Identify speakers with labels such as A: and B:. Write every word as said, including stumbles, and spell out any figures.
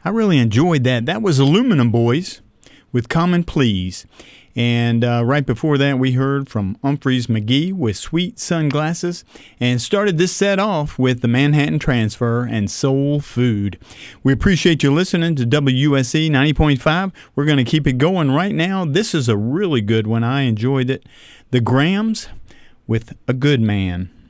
A: I really enjoyed that. That was Aluminum Boys with Common Pleas. And uh, right before that, we heard from Humphreys McGee with Sweet Sunglasses, and started this set off with the Manhattan Transfer and Soul Food. We appreciate you listening to W U S C ninety point five. We're going to keep it going right now. This is a really good one. I enjoyed it. The Grams with A Good Man.